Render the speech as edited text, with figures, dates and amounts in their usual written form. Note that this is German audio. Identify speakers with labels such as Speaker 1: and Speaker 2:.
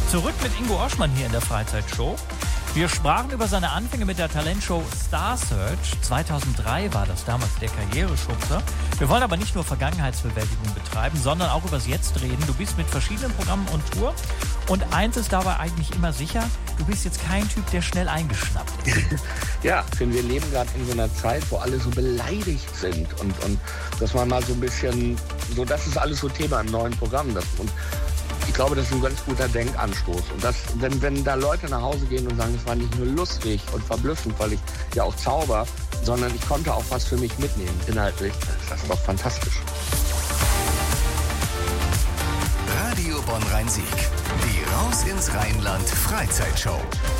Speaker 1: Zurück mit Ingo Oschmann hier in der Freizeitshow. Wir sprachen über seine Anfänge mit der Talentshow Star Search. 2003 war das damals der Karriereschubser. Wir wollen aber nicht nur Vergangenheitsbewältigung betreiben, sondern auch übers Jetzt reden. Du bist mit verschiedenen Programmen on Tour. Und eins ist dabei eigentlich immer sicher, du bist jetzt kein Typ, der schnell eingeschnappt ist.
Speaker 2: Ja, ich finde, wir leben gerade in so einer Zeit, wo alle so beleidigt sind. Und dass man mal so ein bisschen, so das ist alles so Thema im neuen Programm. Und ich glaube, das ist ein ganz guter Denkanstoß. Und das, wenn da Leute nach Hause gehen und sagen, es war nicht nur lustig und verblüffend, weil ich ja auch zauber, sondern ich konnte auch was für mich mitnehmen, inhaltlich, das ist doch fantastisch.
Speaker 3: Radio Bonn-Rhein-Sieg. Die Raus ins Rheinland Freizeitshow.